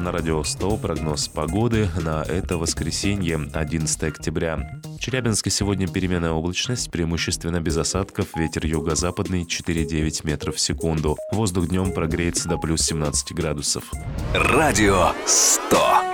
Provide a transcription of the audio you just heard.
на Радио 100 прогноз погоды на это воскресенье, 11 октября. В Челябинске сегодня переменная облачность, преимущественно без осадков, ветер юго-западный 4,9 метров в секунду. Воздух днем прогреется до плюс 17 градусов. Радио 100.